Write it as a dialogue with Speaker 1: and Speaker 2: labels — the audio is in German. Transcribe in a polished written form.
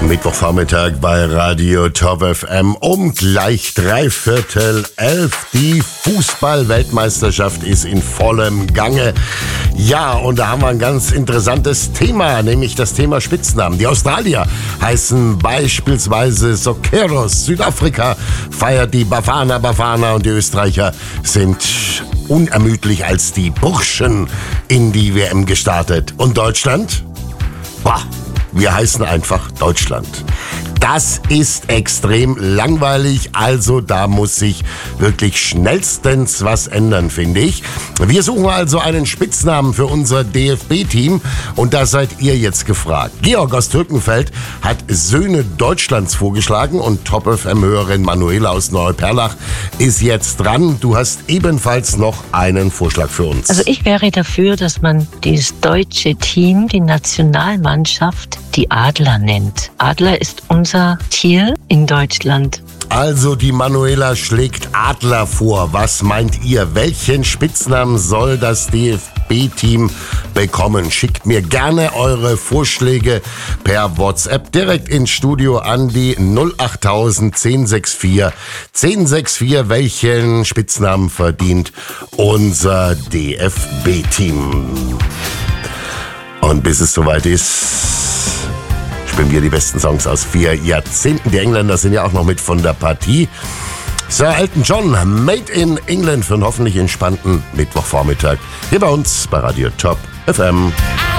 Speaker 1: Mittwochvormittag bei Radio Top FM um gleich 11:45. Die Fußball-Weltmeisterschaft ist in vollem Gange. Ja, und da haben wir ein ganz interessantes Thema, nämlich das Thema Spitznamen. Die Australier heißen beispielsweise Soqueiros. Südafrika feiert die Bafana und die Österreicher sind unermüdlich als die Burschen in die WM gestartet. Und Deutschland? Bah, wir heißen einfach Deutschland. Das ist extrem langweilig, also da muss sich wirklich schnellstens was ändern, finde ich. Wir suchen also einen Spitznamen für unser DFB-Team und da seid ihr jetzt gefragt. Georg aus Türkenfeld hat Söhne Deutschlands vorgeschlagen und Top-FM-Hörerin Manuela aus Neuperlach ist jetzt dran. Du hast ebenfalls noch einen Vorschlag für uns.
Speaker 2: Also ich wäre dafür, dass man dieses deutsche Team, die Nationalmannschaft, die Adler nennt. Adler ist unser Tier in Deutschland.
Speaker 1: Also die Manuela schlägt Adler vor. Was meint ihr? Welchen Spitznamen soll das DFB-Team bekommen? Schickt mir gerne eure Vorschläge per WhatsApp direkt ins Studio an die 08000 1064 1064. Welchen Spitznamen verdient unser DFB-Team? Und bis es soweit ist, spielen wir die besten Songs aus 4 Jahrzehnten. Die Engländer sind ja auch noch mit von der Partie. Sir Elton John, Made in England für einen hoffentlich entspannten Mittwochvormittag hier bei uns bei Radio Top FM.